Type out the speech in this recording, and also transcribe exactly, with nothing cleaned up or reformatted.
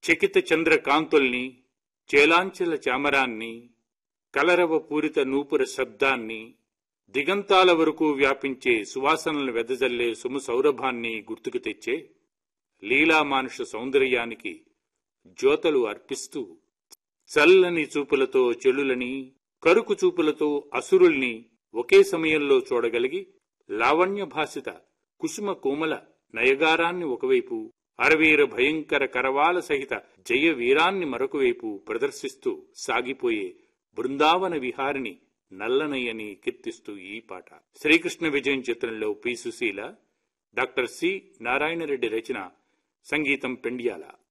చకిత చంద్రకాంతుల్ని, చేలాంచల చామరాన్ని, కలరవ పూరిత నూపుర శబ్దాన్ని, దిగంతాల వరకు వ్యాపించే సువాసనలు వెదజల్లే సుమ సౌరభాన్ని గుర్తుకు తెచ్చే లీలామానుష సౌందర్యానికి జ్యోతలు అర్పిస్తూ చల్లని చూపులతో చెలులని, కరుకు చూపులతో అసురుల్ని ఒకే సమయంలో చూడగలిగి లావణ్య భాసిత కుసుమ కోమల నయగారాన్ని ఒకవైపు, అరవీర భయంకర కరవాల సహిత జయ వీరాన్ని మరొకవైపు ప్రదర్శిస్తూ సాగిపోయే బృందావన విహారిని నల్లనయ్యని కీర్తిస్తూ ఈ పాట. శ్రీకృష్ణ విజయం చిత్రంలో P Susheela, doctor C Narayana Reddy రచన, సంగీతం పెండ్యాల.